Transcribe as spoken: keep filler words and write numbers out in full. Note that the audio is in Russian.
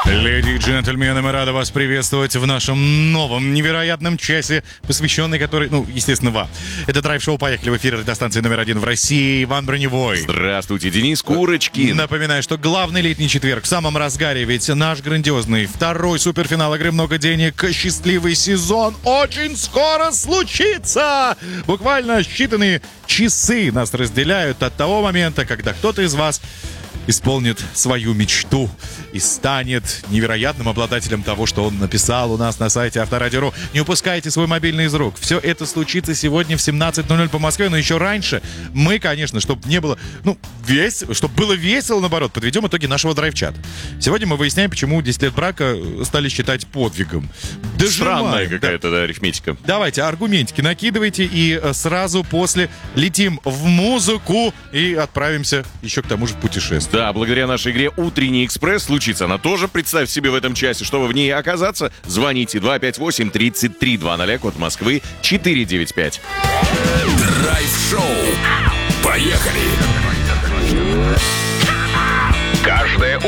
Леди и джентльмены, мы рады вас приветствовать в нашем новом невероятном часе, посвященный который, ну, естественно, вам. Это драйв-шоу «Поехали» в эфире радиостанции номер один в России. Иван Броневой. Здравствуйте, Денис Курочкин. Напоминаю, что главный летний четверг в самом разгаре, ведь наш грандиозный второй суперфинал игры «Много денег», счастливый сезон очень скоро случится. Буквально считанные часы нас разделяют от того момента, когда кто-то из вас исполнит свою мечту и станет невероятным обладателем того, что он написал у нас на сайте Авторадио.ру. Не упускайте свой мобильный из рук. Все это случится сегодня в семнадцать ноль ноль по Москве, но еще раньше мы, конечно, чтобы не было, ну, весь, чтобы было весело, наоборот, подведем итоги нашего драйв-чата. Сегодня мы выясняем, почему десять лет брака стали считать подвигом. Дожимаем. Странная какая-то, да, да, арифметика. Давайте, аргументики накидывайте и сразу после летим в музыку и отправимся еще к тому же в путешествие. Да, благодаря нашей игре «Утренний экспресс» случится она тоже. Представь себе в этом часе, чтобы в ней оказаться. Звоните два пять восемь тридцать три двадцать, код Москвы четыре девять пять. Драйв-шоу. Поехали! Каждое